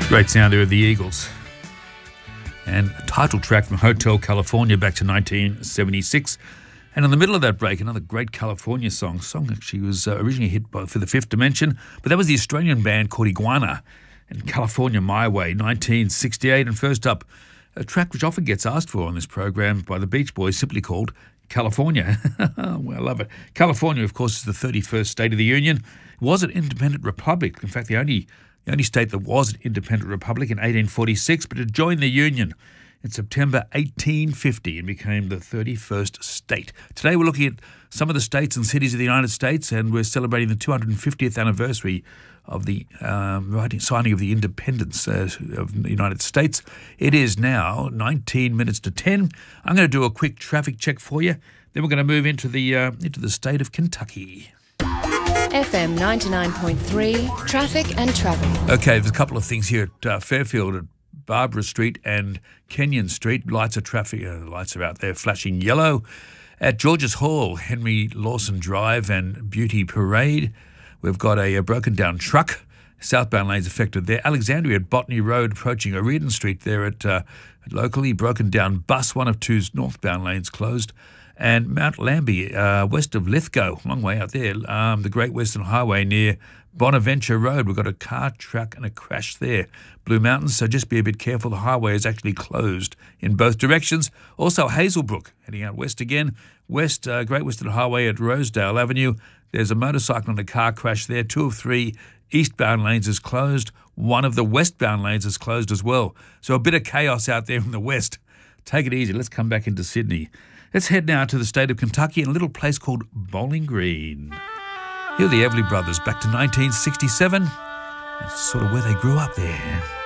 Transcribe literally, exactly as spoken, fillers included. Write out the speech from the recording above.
Great sound there of the Eagles. And a title track from Hotel California back to nineteen seventy-six. And in the middle of that break, another great California song. song actually was uh, originally hit by, for the Fifth Dimension, but that was the Australian band called Iguana and California My Way, nineteen sixty-eight. And first up, a track which often gets asked for on this program by the Beach Boys, simply called California. Well, I love it. California, of course, is the thirty-first state of the Union. It was an independent republic. In fact, the only the only state that was an independent republic in eighteen forty-six, but it joined the Union in September eighteen fifty and became the thirty-first state. Today we're looking at some of the states and cities of the United States, and we're celebrating the two hundred fiftieth anniversary of the um, writing, signing of the independence uh, of the United States. It is now nineteen minutes to ten. I'm going to do a quick traffic check for you. Then we're going to move into the uh, into the state of Kentucky. F M ninety-nine point three, traffic and travel. Okay, there's a couple of things here at uh, Fairfield at Barbara Street and Kenyon Street. Lights are traffic. Uh, lights are out there flashing yellow. At Georges Hall, Henry Lawson Drive and Beauty Parade, we've got a, a broken down truck. Southbound lanes affected there. Alexandria at Botany Road, approaching O'Riordan Street there at uh, locally broken down bus. One of two's northbound lanes closed. And Mount Lambie, uh, west of Lithgow, long way out there, um, the Great Western Highway near Bonaventure Road. We've got a car, truck and a crash there. Blue Mountains, so just be a bit careful. The highway is actually closed in both directions. Also Hazelbrook, heading out west again. West, uh, Great Western Highway at Rosedale Avenue. There's a motorcycle and a car crash there. Two of three eastbound lanes is closed. One of the westbound lanes is closed as well. So a bit of chaos out there in the west. Take it easy. Let's come back into Sydney. Let's head now to the state of Kentucky in a little place called Bowling Green. Here are the Everly Brothers back to nineteen sixty-seven. That's sort of where they grew up there.